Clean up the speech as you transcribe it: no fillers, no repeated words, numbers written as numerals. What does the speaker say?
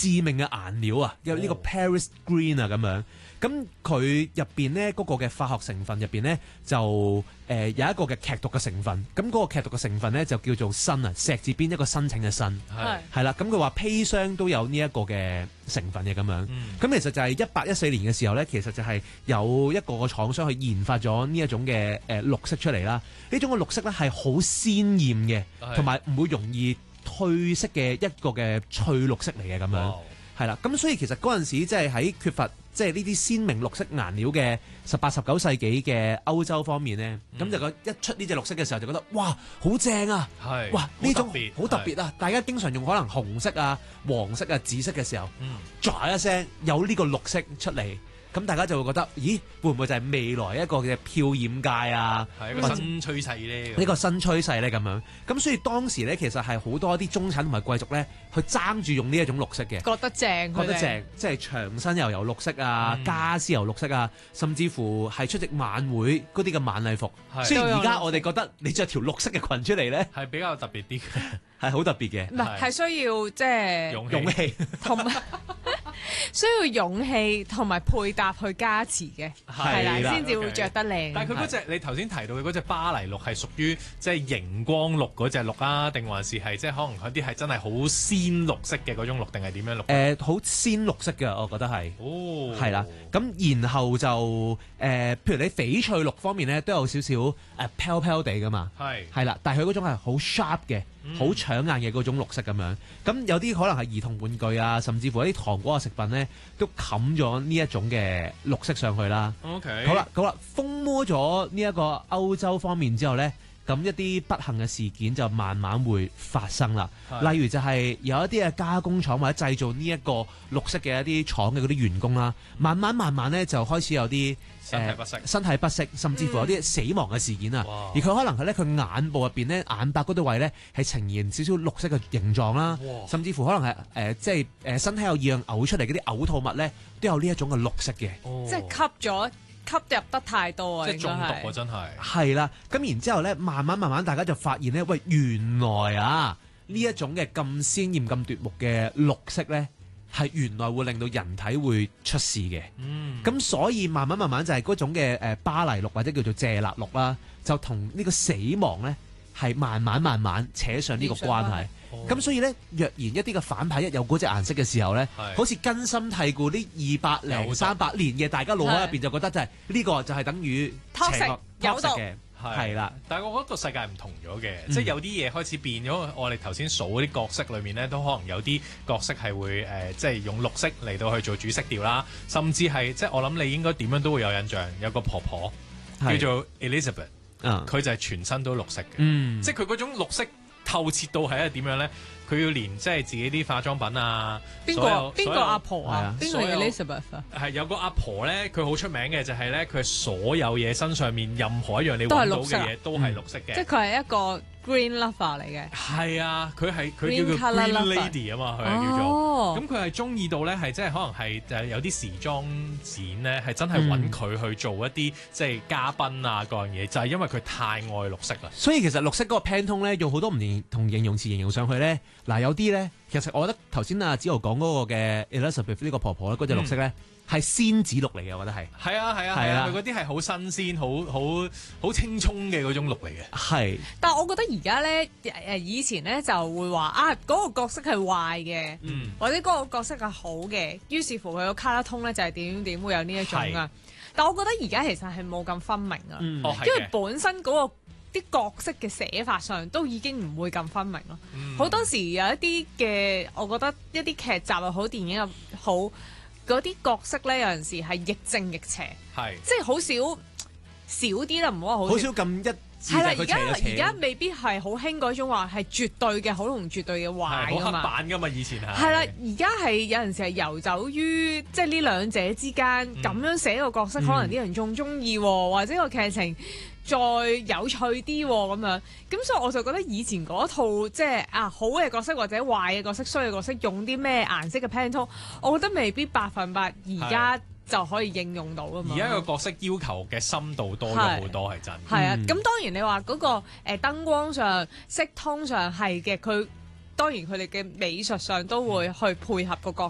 致命嘅顏料啊，有呢個 Paris Green 啊咁樣。咁佢入邊咧嗰個嘅化學成分入邊咧就有一個嘅劇毒嘅成分，咁嗰個劇毒嘅成分咧就叫做砷啊，石字邊一個申請嘅申，係啦。咁佢話砒霜都有呢一個嘅成分嘅咁樣。咁其實就係1814年嘅時候咧，其實就係有一個廠商去研發咗呢一種嘅綠色出嚟啦。呢種嘅綠色咧係好鮮豔嘅，同埋唔會容易褪色嘅一個嘅翠綠色嚟嘅咁樣。係啦，咁所以其實嗰陣時即係喺缺乏即係呢啲鮮明綠色顏料嘅18、19世紀嘅歐洲方面咧，咁就一出呢隻綠色嘅時候就覺得哇好正啊！哇呢種好特別啊！大家經常用可能紅色啊、黃色啊、紫色嘅時候，唰一聲有呢個綠色出嚟。咁大家就會覺得，咦，會唔會就係未來一個嘅漂染界啊？ 係一個新趨勢咧。 呢個新趨勢咧咁樣。咁所以當時咧，其實係好多啲中產同埋貴族咧，去爭住用呢一種綠色嘅。 覺得正， 即係長身又有綠色啊，家私又綠色啊，甚至乎係出席晚會嗰啲嘅晚禮服。雖然而家我哋覺得你着條綠色嘅裙出嚟咧， 係比較特別啲嘅， 係好特別嘅。 唔係需要即係勇氣同埋。需要勇氣同埋配搭去加持嘅，係啦，先至會着得靚。 但係佢嗰隻你頭先提到嘅嗰隻巴黎綠係屬於即係熒光綠嗰隻綠啊，定還是係即係可能嗰啲係真係好鮮綠色嘅嗰種綠，定係點樣綠？ 好鮮綠色嘅，我覺得係。 哦， 係啦。咁然後就譬如你翡翠綠方面咧，都有少少飄地噶嘛。係啦，但係佢嗰種係好 sharp 嘅。好搶眼嘅嗰種綠色咁樣，咁有啲可能係兒童玩具啊，甚至乎一啲糖果啊食品咧，都冚咗呢一種嘅綠色上去啦。 OK， 好啦，風魔咗呢一個歐洲方面之後咧，咁一啲不幸嘅事件就慢慢會發生啦。例如就係有一啲嘅加工廠或者製造呢一個綠色嘅一啲廠嘅嗰啲員工啦，慢慢咧就開始有啲身體不適，甚至乎有啲死亡嘅事件啊！而佢可能係咧，佢眼部入邊咧，眼白嗰度位咧係呈現少少綠色嘅形狀啦，甚至乎可能係即係身體有異樣嘔出嚟嗰啲嘔吐物咧，都有呢一種嘅綠色嘅。 即係吸入得太多啊！ 即係中毒啊！真係係啦，咁然之後咧，慢慢大家就發現咧，喂，原來啊呢一種嘅咁鮮豔、咁奪目嘅綠色咧，係原來會令到人體會出事嘅。咁所以慢慢就係嗰種嘅巴黎綠或者叫做謝勒綠啦，就同呢個死亡咧係慢慢扯上呢個關係。咁所以咧，若然一啲嘅反派一有嗰隻顏色嘅時候咧，好似根深蒂固呢200零300年嘅大家腦海入邊就覺得就係呢個就係等於邪惡有毒嘅。係啦， 但係我覺得個世界唔同咗嘅，即係有啲嘢開始變咗。我哋頭先數嗰啲角色裏面咧，都可能有啲角色係會即係用綠色嚟到去做主色調啦，甚至係即係我諗你應該點樣都會有印象，有個婆婆叫做 Elizabeth，佢就係全身都綠色嘅，即係佢嗰種綠色透徹到係一個點樣咧？佢要連即係自己啲化妝品啊，邊個阿婆啊？邊個 Elizabeth 啊？ 係有個阿婆咧，佢好出名嘅就係咧，佢所有嘢身上面任何一樣你揾到嘅嘢都係綠色嘅， 即係佢係一個 green lover 嚟嘅。 係啊，佢叫做 Green Lady 啊嘛，佢係叫做。咁佢係中意到咧，係即係可能係有啲時裝展咧，係真係揾佢去做一啲即係嘉賓啊嗰樣嘢，就係因為佢太愛綠色啦。 所以其實綠色嗰個 Pantone 咧，用好多唔同形容詞形容上去咧。嗱，有啲咧，其實我覺得頭先阿子豪講嗰個嘅 Elizabeth 呢個婆婆咧，嗰隻綠色咧係仙子綠嚟嘅，我覺得係。係啊，佢嗰啲係好新鮮、好青葱嘅嗰種綠嚟嘅。係。 但係我覺得而家咧，以前咧就會話啊，嗰個角色係壞嘅，或者嗰個角色係好嘅，於是乎佢個卡拉通咧就係點會有呢一種啊。但我覺得而家其實係冇咁分明啊，因為本身嗰個啲角色嘅寫法上都已經唔會咁分明咯。好多時有一啲嘅，我覺得一啲劇集又好，電影又好，嗰啲角色咧有陣時係亦正亦邪，即係好少啲啦，唔好話好少咁一。係啦，而家未必係好興嗰種話係絕對嘅好同絕對嘅壞㗎嘛。 好刻板㗎嘛，以前係。 係啦，而家係有陣時係遊走於即係呢兩者之間，咁樣寫個角色，可能啲人仲中意，或者個劇情再有趣啲咁樣。咁所以我就覺得以前嗰套即係好嘅角色或者壞嘅角色、衰嘅角色，用啲咩顏色嘅 Pantone，我覺得未必100%而家就可以應用到啊嘛！ 而家個角色要求嘅深度多咗好多，係真。 係啊，咁當然你話嗰個燈光上、色通上係嘅，佢當然佢哋嘅美術上都會去配合個角